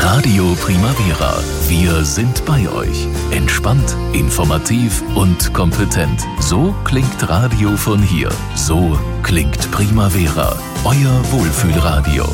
Radio Primavera. Wir sind bei euch. Entspannt, informativ und kompetent. So klingt Radio von hier. So klingt Primavera. Euer Wohlfühlradio.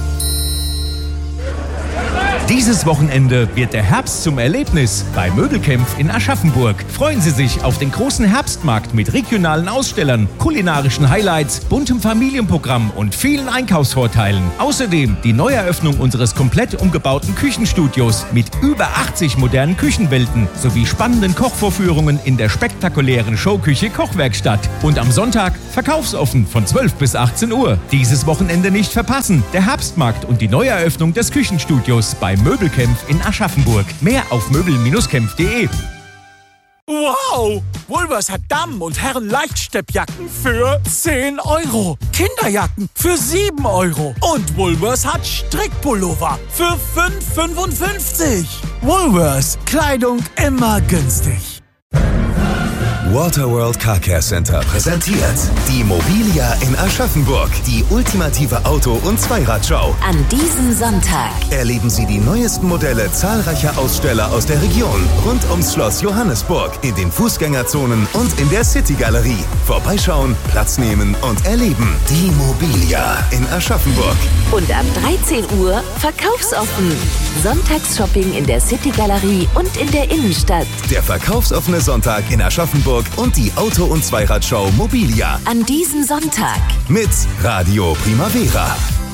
Dieses Wochenende wird der Herbst zum Erlebnis bei Möbelkämpf in Aschaffenburg. Freuen Sie sich auf den großen Herbstmarkt mit regionalen Ausstellern, kulinarischen Highlights, buntem Familienprogramm und vielen Einkaufsvorteilen. Außerdem die Neueröffnung unseres komplett umgebauten Küchenstudios mit über 80 modernen Küchenwelten sowie spannenden Kochvorführungen in der spektakulären Showküche Kochwerkstatt. Und am Sonntag verkaufsoffen von 12 bis 18 Uhr. Dieses Wochenende nicht verpassen. Der Herbstmarkt und die Neueröffnung des Küchenstudios bei Möbelkämpf in Aschaffenburg. Mehr auf möbel-kämpf.de. Wow! Woolworths hat Damen- und Herren-Leichtsteppjacken für 10 €. Kinderjacken für 7 €. Und Woolworths hat Strickpullover für 5,55 €. Woolworths. Kleidung immer günstig. Waterworld Car Care Center präsentiert die Mobilia in Aschaffenburg, die ultimative Auto- und Zweiradshow. An diesem Sonntag Erleben Sie die neuesten Modelle zahlreicher Aussteller aus der Region rund ums Schloss Johannesburg, in den Fußgängerzonen und in der City-Galerie. Vorbeischauen, Platz nehmen und erleben. Die Mobilia in Aschaffenburg. und ab 13 Uhr verkaufsoffen. Sonntagsshopping in der City-Galerie und in der Innenstadt. Der verkaufsoffene Sonntag in Aschaffenburg und die Auto- und Zweiradshow Mobilia. An diesem Sonntag. Mit Radio Primavera.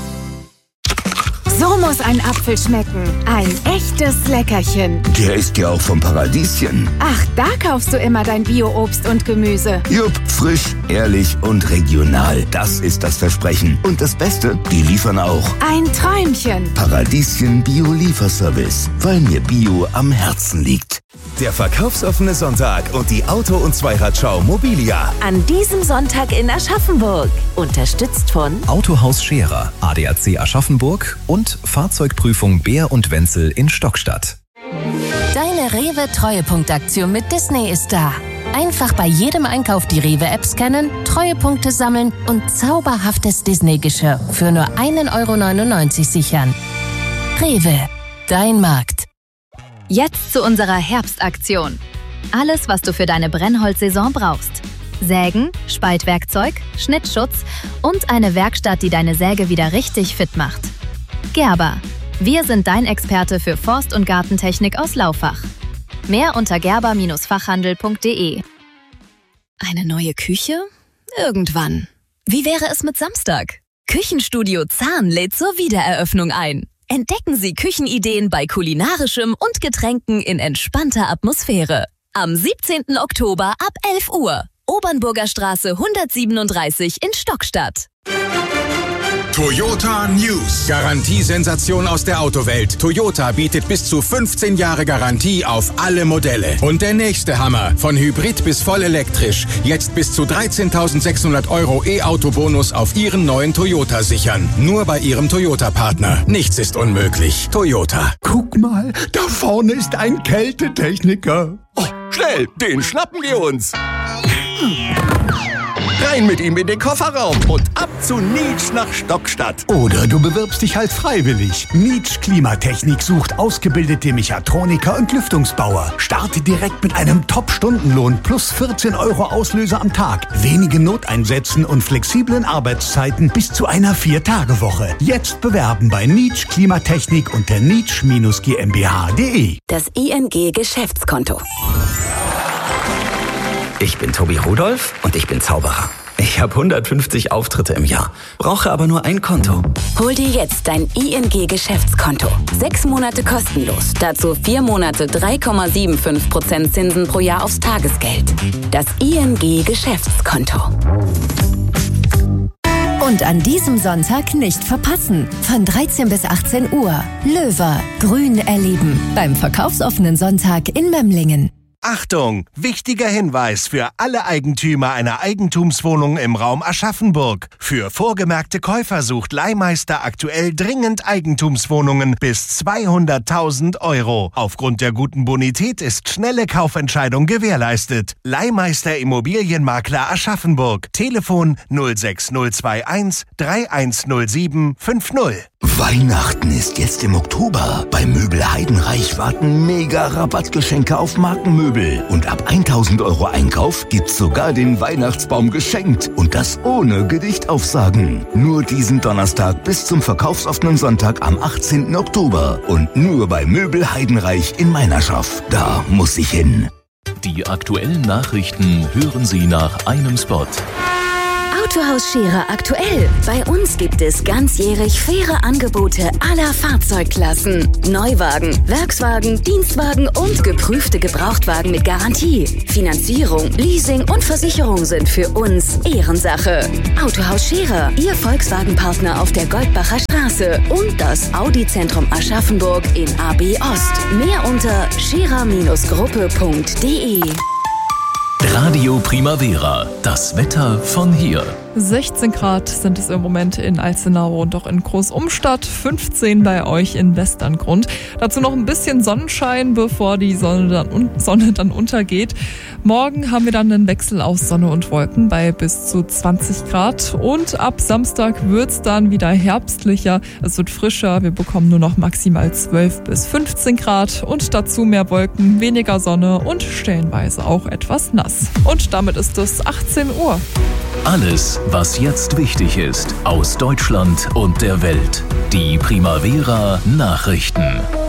So muss ein Apfel schmecken. Ein echtes Leckerchen. Der ist ja auch vom Paradieschen. Ach, da kaufst du immer dein Bio-Obst und Gemüse. Jupp, frisch, ehrlich und regional. Das ist das Versprechen. Und das Beste, die liefern auch. Ein Träumchen. Paradieschen Bio-Lieferservice, weil mir Bio am Herzen liegt. Der verkaufsoffene Sonntag und die Auto- und Zweiradshow Mobilia. An diesem Sonntag in Aschaffenburg. Unterstützt von Autohaus Scherer, ADAC Aschaffenburg und Fahrzeugprüfung Beer und Wenzel in Stockstadt. Deine Rewe-Treuepunktaktion mit Disney ist da. Einfach bei jedem Einkauf die Rewe-App scannen, Treuepunkte sammeln und zauberhaftes Disney-Geschirr für nur 1,99 € sichern. Rewe, dein Markt. Jetzt zu unserer Herbstaktion. Alles, was du für deine Brennholzsaison brauchst. Sägen, Spaltwerkzeug, Schnittschutz und eine Werkstatt, die deine Säge wieder richtig fit macht. Gerber. Wir sind dein Experte für Forst- und Gartentechnik aus Laufach. Mehr unter gerber-fachhandel.de. Eine neue Küche? Irgendwann. Wie wäre es mit Samstag? Küchenstudio Zahn lädt zur Wiedereröffnung ein. Entdecken Sie Küchenideen bei kulinarischem und Getränken in entspannter Atmosphäre. Am 17. Oktober ab 11 Uhr. Obernburger Straße 137 in Stockstadt. Toyota News. Garantiesensation aus der Autowelt. Toyota bietet bis zu 15 Jahre Garantie auf alle Modelle. Und der nächste Hammer. Von Hybrid bis voll elektrisch. Jetzt bis zu 13.600 € E-Auto-Bonus auf Ihren neuen Toyota sichern. Nur bei Ihrem Toyota-Partner. Nichts ist unmöglich. Toyota. Guck mal, da vorne ist ein Kältetechniker. Oh, schnell, den schnappen wir uns. Rein mit ihm in den Kofferraum und ab zu Nitsch nach Stockstadt. Oder du bewirbst dich halt freiwillig. Nitsch Klimatechnik sucht ausgebildete Mechatroniker und Lüftungsbauer. Starte direkt mit einem Top-Stundenlohn plus 14 € Auslöser am Tag, wenigen Noteinsätzen und flexiblen Arbeitszeiten bis zu einer 4-Tage-Woche. Jetzt bewerben bei Nitsch Klimatechnik unter nitsch-gmbh.de. Das ING Geschäftskonto. Ich bin Tobi Rudolph und ich bin Zauberer. Ich habe 150 Auftritte im Jahr, brauche aber nur ein Konto. Hol dir jetzt dein ING Geschäftskonto. 6 Monate kostenlos. Dazu 4 Monate 3,75% Zinsen pro Jahr aufs Tagesgeld. Das ING Geschäftskonto. Und an diesem Sonntag nicht verpassen. Von 13 bis 18 Uhr. Löwer, Grün erleben. Beim verkaufsoffenen Sonntag in Memlingen. Achtung! Wichtiger Hinweis für alle Eigentümer einer Eigentumswohnung im Raum Aschaffenburg. Für vorgemerkte Käufer sucht Leihmeister aktuell dringend Eigentumswohnungen bis 200.000 €. Aufgrund der guten Bonität ist schnelle Kaufentscheidung gewährleistet. Leihmeister Immobilienmakler Aschaffenburg. Telefon 06021 3107 50. Weihnachten ist jetzt im Oktober. Bei Möbel Heidenreich warten mega Rabattgeschenke auf Markenmöbel. Und ab 1.000 € Einkauf gibt's sogar den Weihnachtsbaum geschenkt. Und das ohne Gedichtaufsagen. Nur diesen Donnerstag bis zum verkaufsoffenen Sonntag am 18. Oktober. Und nur bei Möbel Heidenreich in Meinerschaft. Da muss ich hin. Die aktuellen Nachrichten hören Sie nach einem Spot. Autohaus Scherer aktuell. Bei uns gibt es ganzjährig faire Angebote aller Fahrzeugklassen. Neuwagen, Werkswagen, Dienstwagen und geprüfte Gebrauchtwagen mit Garantie. Finanzierung, Leasing und Versicherung sind für uns Ehrensache. Autohaus Scherer, Ihr Volkswagen-Partner auf der Goldbacher Straße und das Audi-Zentrum Aschaffenburg in AB Ost. Mehr unter scherer-gruppe.de. Radio Primavera, das Wetter von hier. 16 Grad sind es im Moment in Alzenau und auch in Großumstadt, 15 bei euch in Westerngrund. Dazu noch ein bisschen Sonnenschein, bevor die Sonne dann untergeht. Morgen haben wir dann einen Wechsel aus Sonne und Wolken bei bis zu 20 Grad und ab Samstag wird's dann wieder herbstlicher. Es wird frischer, wir bekommen nur noch maximal 12 bis 15 Grad und dazu mehr Wolken, weniger Sonne und stellenweise auch etwas nass. Und damit ist es 18 Uhr. Alles, was jetzt wichtig ist, aus Deutschland und der Welt. Die Primavera Nachrichten.